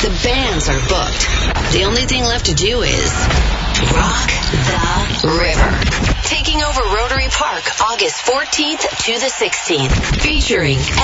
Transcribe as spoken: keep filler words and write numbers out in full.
The bands are booked. The only thing left to do is rock the river. Taking over Rotary Park August fourteenth to the sixteenth. Featuring